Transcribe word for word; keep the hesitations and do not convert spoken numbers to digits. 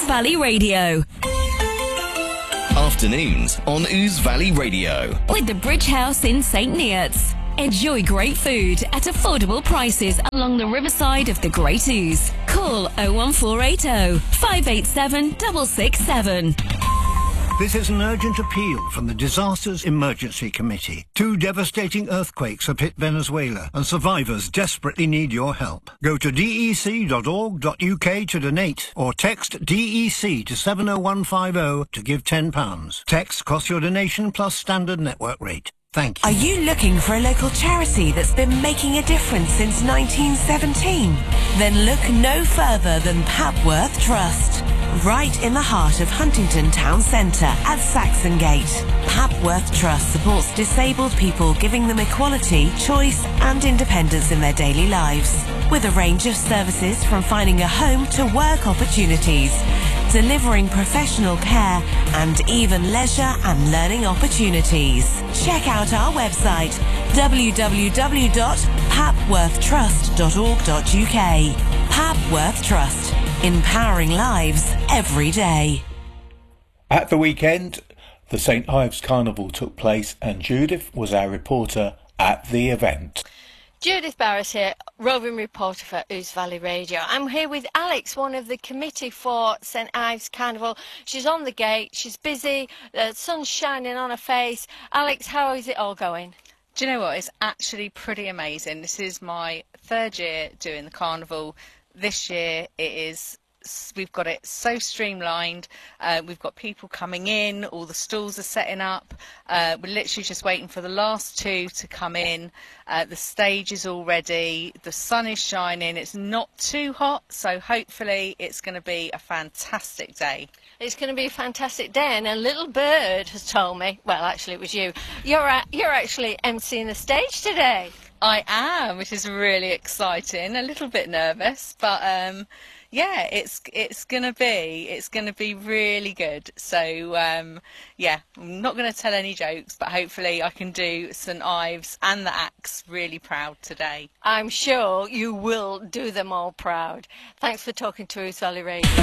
Valley Radio. Afternoons on Ouse Valley Radio. With the Bridge House in Saint Neots. Enjoy great food at affordable prices along the riverside of the Great Ouse. Call oh one four eight oh, five eight seven, six six seven. This is an urgent appeal from the Disasters Emergency Committee. Two devastating earthquakes have hit Venezuela, and survivors desperately need your help. Go to d e c dot org dot u k to donate, or text D E C to seven oh one five oh to give ten pounds. Text costs your donation plus standard network rate. Thank you. Are you looking for a local charity that's been making a difference since nineteen seventeen? Then look no further than Papworth Trust. Right in the heart of Huntington Town Centre at Saxongate. Papworth Trust supports disabled people, giving them equality, choice and independence in their daily lives. With a range of services from finding a home to work opportunities, delivering professional care and even leisure and learning opportunities. Check out our website w w w dot papworth trust dot org dot u k. Papworth Trust, empowering lives every day. At the weekend, the Saint Ives Carnival took place and Judith was our reporter at the event. Judith Barris here, roving reporter for Ouse Valley Radio. I'm here with Alex, one of the committee for Saint Ives Carnival. She's on the gate, she's busy, the sun's shining on her face. Alex, how is it all going? Do you know what? It's actually pretty amazing. This is my third year doing the carnival. This year it is, we've got it so streamlined. Uh, we've got people coming in, all the stalls are setting up. Uh, we're literally just waiting for the last two to come in. Uh, the stage is all ready. The sun is shining. It's not too hot, so hopefully it's going to be a fantastic day. It's going to be a fantastic day, and a little bird has told me, well, actually it was you, you're, at, you're actually emceeing the stage today. I am, which is really exciting. A little bit nervous, but um, yeah, it's it's gonna be it's gonna be really good. So um, yeah, I'm not going to tell any jokes, but hopefully I can do Saint Ives and the acts really proud today. I'm sure you will do them all proud. Thanks for talking to Ouse Valley Radio.